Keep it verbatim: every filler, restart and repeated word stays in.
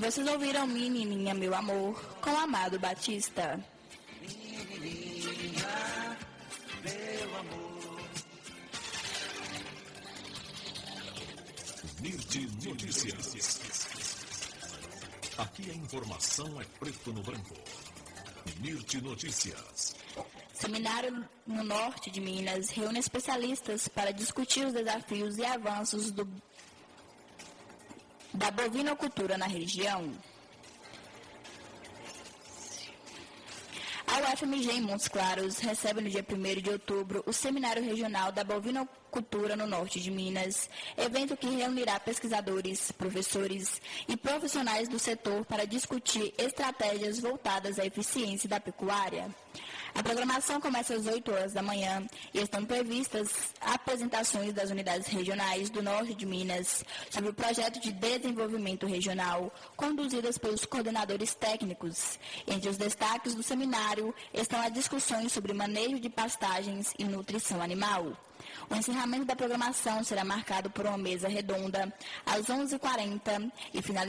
vocês ouviram Menininha, Meu Amor, com Amado Batista. Menininha, meu amor. Mirti Notícias. Aqui a informação é preto no branco. Mirti Notícias. Seminário no norte de Minas reúne especialistas para discutir os desafios e avanços do, da bovinocultura na região. A U F M G em Montes Claros recebe no dia primeiro de outubro o Seminário Regional da Bovinocultura no Norte de Minas, evento que reunirá pesquisadores, professores e profissionais do setor para discutir estratégias voltadas à eficiência da pecuária. A programação começa às oito horas da manhã e estão previstas apresentações das unidades regionais do Norte de Minas sobre o projeto de desenvolvimento regional, conduzidas pelos coordenadores técnicos. Entre os destaques do seminário estão as discussões sobre manejo de pastagens e nutrição animal. O encerramento da programação será marcado por uma mesa redonda às onze e quarenta e finalizado